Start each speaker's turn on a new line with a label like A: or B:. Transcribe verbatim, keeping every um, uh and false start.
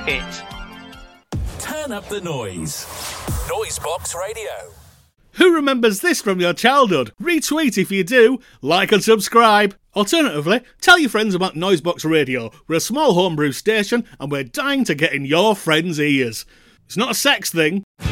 A: hit.
B: Turn up the noise. Noisebox Radio.
C: Who remembers this from your childhood? Retweet if you do, like and subscribe. Alternatively, tell your friends about Noisebox Radio. We're a small homebrew station and we're dying to get in your friends' ears. It's not a sex thing.